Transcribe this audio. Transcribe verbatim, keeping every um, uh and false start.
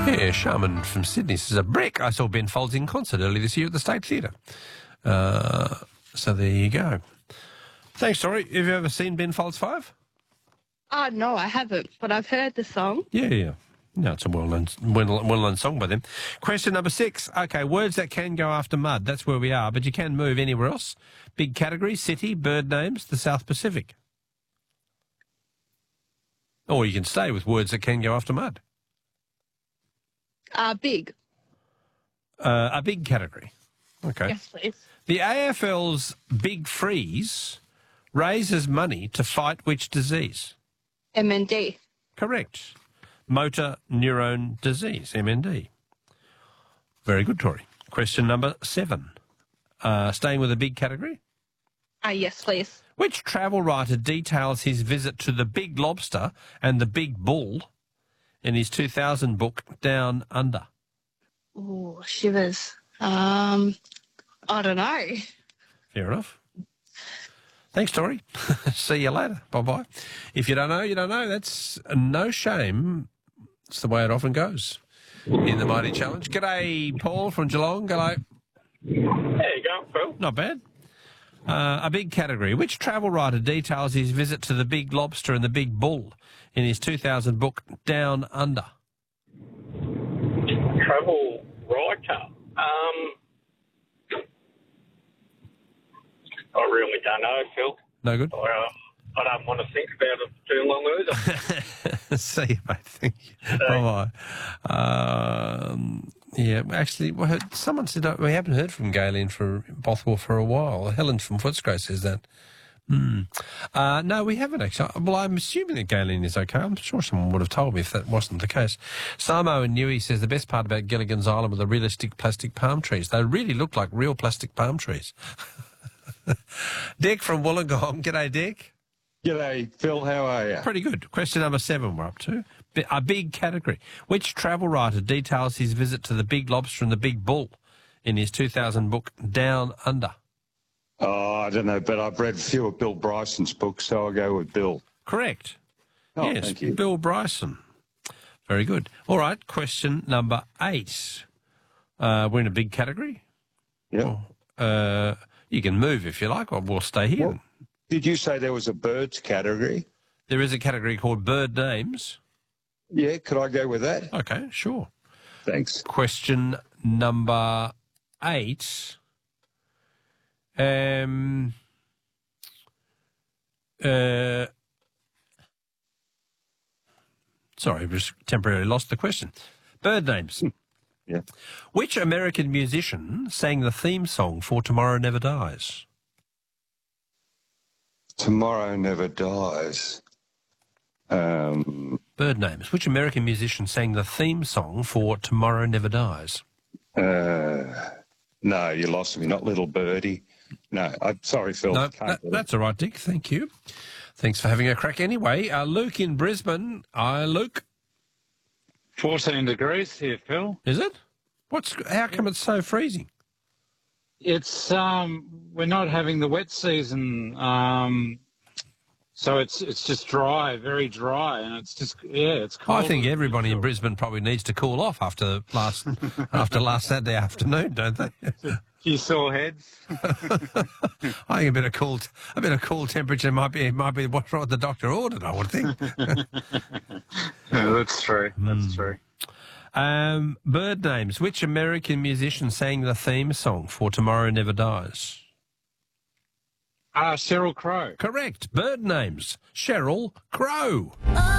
Yeah, Shaman from Sydney says, a brick. I saw Ben Folds in concert early this year at the State Theatre. Uh, so there you go. Thanks, Tori. Have you ever seen Ben Folds Five? Oh, no, I haven't, but I've heard the song. Yeah, yeah. No, it's a well-known, well, well-known song by them. Question number six. Okay, words that can go after mud. That's where we are, but you can move anywhere else. Big category, city, bird names, the South Pacific. Or you can stay with words that can go after mud. Uh, big. Uh, a big category. Okay. Yes, please. The A F L's Big Freeze raises money to fight which disease? M N D. Correct. Motor neurone disease, M N D. Very good, Tori. Question number seven. Uh, staying with a big category. Ah, uh, yes, please. Which travel writer details his visit to the Big Lobster and the Big Bull in his two thousand book, Down Under? Ooh, shivers. Um, I don't know. Fair enough. Thanks, Tori. See you later. Bye-bye. If you don't know, you don't know. That's no shame. It's the way it often goes in the Mighty Challenge. G'day, Paul from Geelong. G'day. There you go, Phil. Not bad. Uh, a big category. Which travel writer details his visit to the Big Lobster and the Big Bull in his two thousand book, Down Under? Travel writer. Um, I really don't know, Phil. No good? I, uh, I don't want to think about it for too long either. See you, mate. Thank you. Bye-bye. Um, yeah, actually, we heard, someone said uh, we haven't heard from Galen for Bothwell for a while. Helen from Footscray says that. Mm. Uh, no, we haven't actually. Well, I'm assuming that Galen is okay. I'm sure someone would have told me if that wasn't the case. Samo and Newey says the best part about Gilligan's Island were the realistic plastic palm trees. They really look like real plastic palm trees. Dick from Wollongong. G'day, Dick. G'day, Phil. How are you? Pretty good. Question number seven we're up to. A big category. Which travel writer details his visit to the Big Lobster and the Big Bull in his two thousand book, Down Under? Oh, I don't know, but I've read a few of Bill Bryson's books, so I'll go with Bill. Correct. Oh, yes, thank you. Bill Bryson. Very good. All right, question number eight. Uh, we're in a big category. Yeah. Uh, you can move if you like, or we'll stay here. Well, did you say there was a birds category? There is a category called bird names. Yeah, could I go with that? Okay, sure. Thanks. Question number eight. Um. Uh. Sorry, I just temporarily lost the question. Bird names. Yeah. Which American musician sang the theme song for Tomorrow Never Dies? Tomorrow Never Dies. Um, Bird names. Which American musician sang the theme song for Tomorrow Never Dies? uh, no, you lost me. Not Little Birdie. No, I'm sorry, Phil. No, Can't that, do it. that's all right, Dick. Thank you. Thanks for having a crack anyway. Uh, Luke in Brisbane. Hi, Luke. fourteen degrees here, Phil. Is it? What's? How come it's so freezing? It's um, we're not having the wet season, um, so it's it's just dry, very dry, and it's just yeah, it's cold. I think everybody in Brisbane probably needs to cool off after last after last Saturday afternoon, don't they? You sore heads. I think a bit of cool, a bit of cool temperature might be might be what the doctor ordered. I would think. Yeah, that's true. That's Mm. true. Um, bird names. Which American musician sang the theme song for Tomorrow Never Dies? Ah, Sheryl Crow. Correct. Bird names. Sheryl Crow.